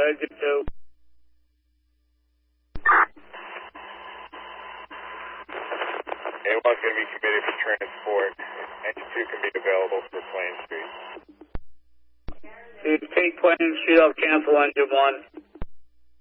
engine 2. A1's going to be committed for transport. Engine 2 can be available for Plain Street. Take Plain Street, I'll cancel engine 1.